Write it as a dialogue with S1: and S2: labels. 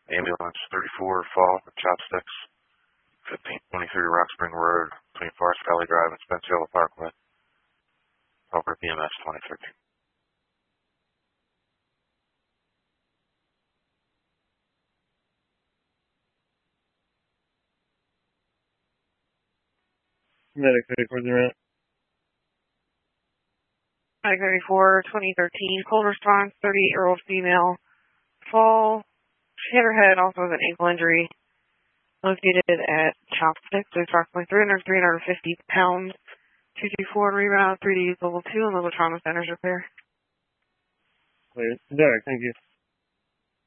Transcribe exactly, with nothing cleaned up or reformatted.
S1: Ambulance thirty-four, fall with chopsticks, fifteen twenty-three Rock Spring Road, between Forest Valley Drive and Spence Hill Parkway. Over B M S twenty thirteen.
S2: Medic thirty-four, zero.
S3: Medic thirty-four, twenty thirteen, cold response, thirty-eight-year-old female, fall. She hit her head also with an ankle injury. Located at Chopsticks, there's approximately three hundred, three hundred fifty pounds. two two four rebound, three D level two, and level trauma centers repair.
S2: Clear. Derek, thank you.